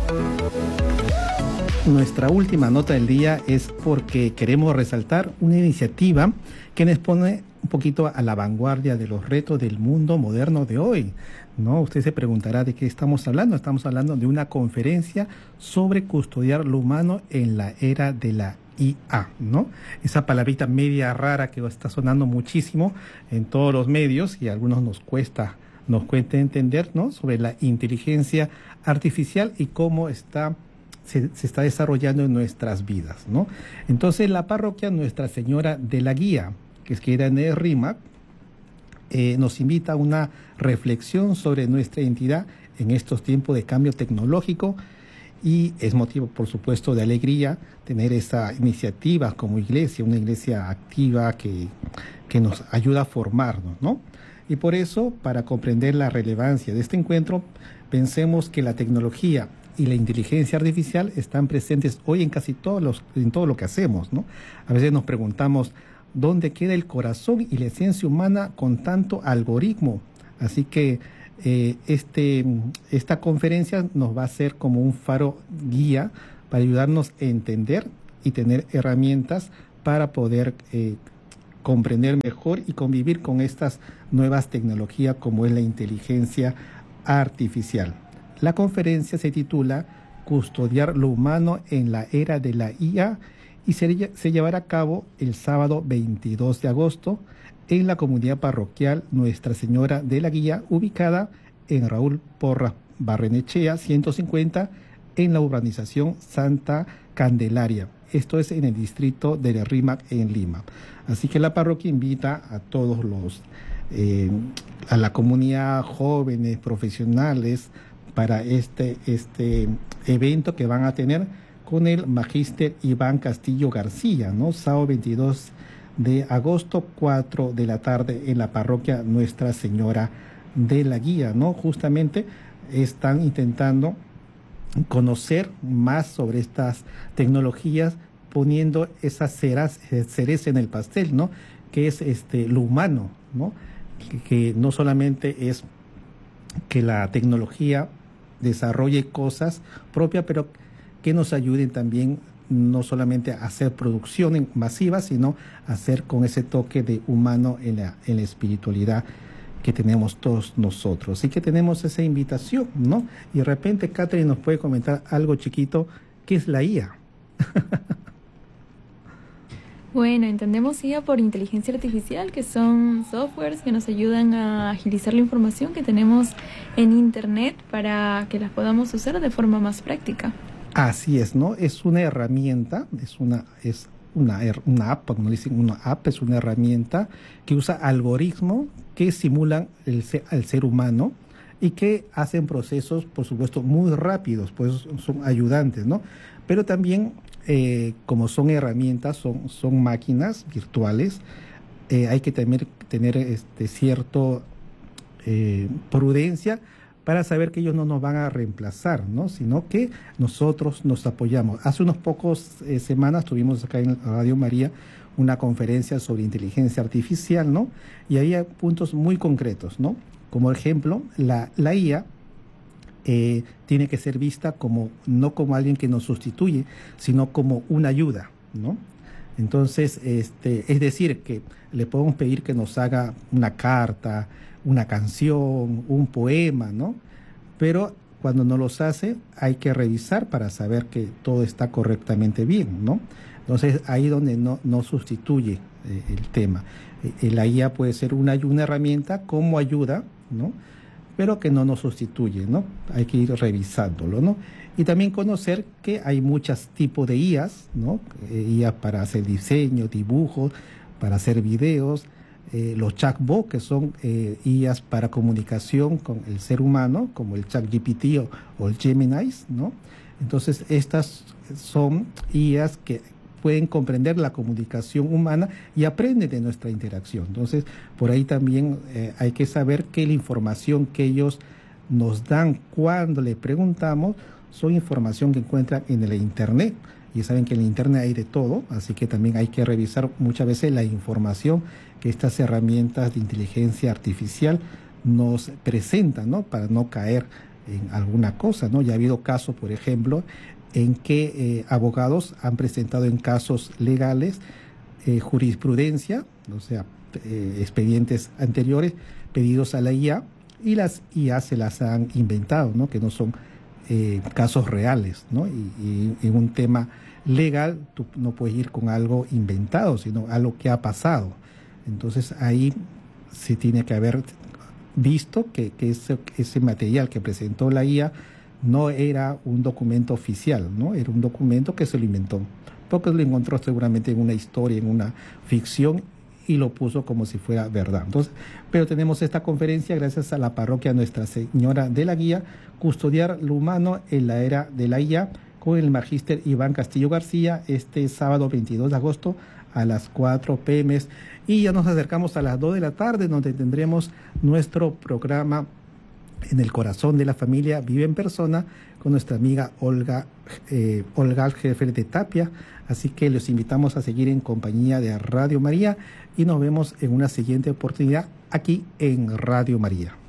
Nuestra última nota del día es porque queremos resaltar una iniciativa que nos pone un poquito a la vanguardia de los retos del mundo moderno de hoy, ¿no? Usted se preguntará de qué estamos hablando. Estamos hablando de una conferencia sobre custodiar lo humano en la era de la IA, ¿no? Esa palabrita media rara que está sonando muchísimo en todos los medios y a algunos nos cuesta entender, ¿no? Sobre la inteligencia artificial y cómo se está desarrollando en nuestras vidas, ¿no? Entonces la parroquia Nuestra Señora de la Guía, que queda en el RIMAC, nos invita a una reflexión sobre nuestra identidad en estos tiempos de cambio tecnológico y es motivo, por supuesto, de alegría tener esa iniciativa como iglesia, una iglesia activa que nos ayuda a formarnos, ¿no? Y por eso, para comprender la relevancia de este encuentro, pensemos que la tecnología y la inteligencia artificial están presentes hoy en casi en todo lo que hacemos, ¿no? A veces nos preguntamos dónde queda el corazón y la esencia humana con tanto algoritmo. Así que esta conferencia nos va a ser como un faro guía para ayudarnos a entender y tener herramientas para poder comprender mejor y convivir con estas nuevas tecnologías como es la inteligencia artificial. La conferencia se titula Custodiar lo humano en la era de la IA y se llevará a cabo el sábado 22 de agosto en la comunidad parroquial Nuestra Señora de la Guía, ubicada en Raúl Porras Barrenechea 150 en la urbanización Santa Candelaria. Esto es en el distrito de Rímac en Lima. Así que la parroquia invita a todos a la comunidad, jóvenes, profesionales, para este evento que van a tener con el Magíster Iván Castillo García, ¿no? Sábado 22 de agosto, 4 de la tarde en la parroquia Nuestra Señora de la Guía, ¿no? Justamente están intentando conocer más sobre estas tecnologías, poniendo esas cereza en el pastel, ¿no? Que es lo humano, ¿no? Que no solamente es que la tecnología desarrolle cosas propias, pero que nos ayuden también no solamente a hacer producción masiva, sino a hacer con ese toque de humano en la espiritualidad que tenemos todos nosotros. Así que tenemos esa invitación, ¿no? Y de repente Catherine nos puede comentar algo chiquito, ¿qué es la IA? Bueno, entendemos IA por inteligencia artificial, que son softwares que nos ayudan a agilizar la información que tenemos en Internet para que las podamos usar de forma más práctica. Así es, ¿no? Es una herramienta, es una app, cuando dicen una app, es una herramienta que usa algoritmos que simulan al ser humano y que hacen procesos, por supuesto, muy rápidos, pues son ayudantes, ¿no? Pero también como son herramientas, son máquinas virtuales, hay que tener cierto prudencia para saber que ellos no nos van a reemplazar, ¿no? Sino que nosotros nos apoyamos. Hace unos pocos semanas tuvimos acá en Radio María una conferencia sobre inteligencia artificial, ¿no? Y había puntos muy concretos, ¿no? Como ejemplo, la IA tiene que ser vista no como alguien que nos sustituye, sino como una ayuda, ¿no? Entonces, es decir, que le podemos pedir que nos haga una carta, una canción, un poema, ¿no? Pero cuando no los hace, hay que revisar para saber que todo está correctamente bien, ¿no? Entonces, ahí donde no sustituye el tema. La IA puede ser una herramienta como ayuda, ¿no? Pero que no nos sustituye, ¿no? Hay que ir revisándolo, ¿no? Y también conocer que hay muchos tipos de IAs, ¿no? IA para hacer diseño, dibujos, para hacer videos, los chatbots, que son IAs para comunicación con el ser humano, como el ChatGPT o el Gemini, ¿no? Entonces, estas son IAs que pueden comprender la comunicación humana y aprenden de nuestra interacción. Entonces, por ahí también hay que saber que la información que ellos nos dan cuando le preguntamos son información que encuentran en el Internet. Y saben que en el Internet hay de todo, así que también hay que revisar muchas veces la información que estas herramientas de inteligencia artificial nos presentan, ¿no? Para no caer en alguna cosa, ¿no? Ya ha habido casos, por ejemplo, en que abogados han presentado en casos legales jurisprudencia, o sea, expedientes anteriores pedidos a la IA, y las IA se las han inventado, ¿no? Que no son casos reales, ¿no? Y en un tema legal tú no puedes ir con algo inventado, sino algo que ha pasado. Entonces ahí se tiene que haber visto que ese material que presentó la IA no era un documento oficial, ¿no? Era un documento que se lo inventó, porque lo encontró seguramente en una historia, en una ficción, y lo puso como si fuera verdad. Entonces, pero tenemos esta conferencia gracias a la parroquia Nuestra Señora de la Guía, Custodiar lo Humano en la Era de la IA, con el magíster Iván Castillo García, este sábado 22 de agosto a las 4 p.m. Y ya nos acercamos a las 2 de la tarde, donde tendremos nuestro programa En el Corazón de la Familia Vive en Persona, con nuestra amiga Olga Jefe de Tapia. Así que los invitamos a seguir en compañía de Radio María y nos vemos en una siguiente oportunidad aquí en Radio María.